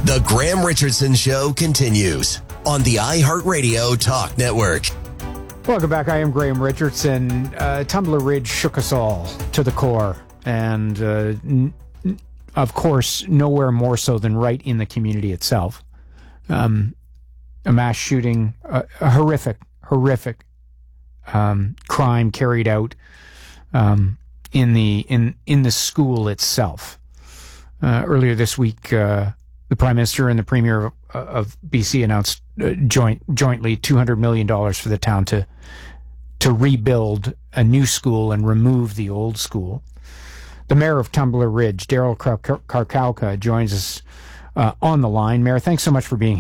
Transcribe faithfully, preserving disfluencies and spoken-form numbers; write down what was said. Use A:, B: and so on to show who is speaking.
A: The Graham Richardson Show continues on the iHeartRadio Talk Network.
B: Welcome back. I am Graham Richardson. Uh, Tumbler Ridge shook us all to the core. And, uh, n- n- of course, nowhere more so than right in the community itself. Um, a mass shooting, uh, a horrific, horrific um, crime carried out um, in the in in the school itself. Uh, earlier this week, uh, the Prime Minister and the Premier of, of B C announced uh, joint jointly two hundred million dollars for the town to to rebuild a new school and remove the old school. The Mayor of Tumbler Ridge, Daryl Karkowka, joins us uh, on the line. Mayor, thanks so much for being here.